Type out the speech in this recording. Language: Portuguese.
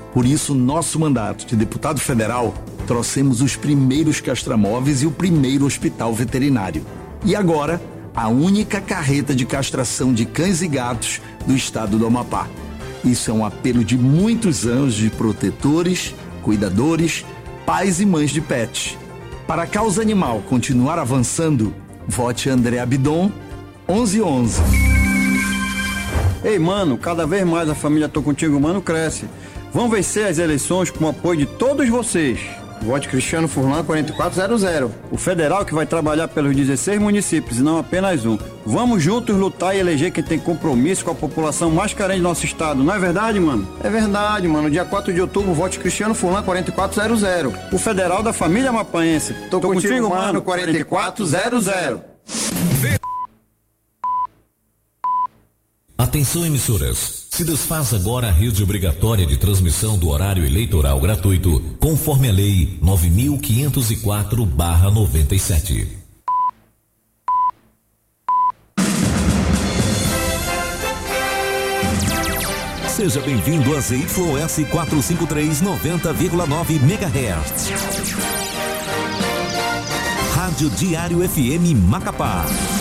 Por isso, nosso mandato de deputado federal, trouxemos os primeiros castramóveis e o primeiro hospital veterinário. E agora, a única carreta de castração de cães e gatos do estado do Amapá. Isso é um apelo de muitos anos de protetores, cuidadores, pais e mães de pets. Para a causa animal continuar avançando, vote André Abidon, 1111. Ei, mano, cada vez mais a família Tô Contigo, mano, cresce. Vamos vencer as eleições com o apoio de todos vocês. Vote Cristiano Furlan 4400. O federal que vai trabalhar pelos 16 municípios e não apenas um. Vamos juntos lutar e eleger quem tem compromisso com a população mais carente do nosso estado. Não é verdade, mano? É verdade, mano. Dia 4 de outubro, vote Cristiano Furlan 4400. O federal da família mapaense. Tô contigo, mano, 4400. Atenção, emissoras. Se desfaz agora a rede obrigatória de transmissão do horário eleitoral gratuito, conforme a Lei 9.504/97. Seja bem-vindo a ZYS 453 90,9 MHz. Rádio Diário FM Macapá.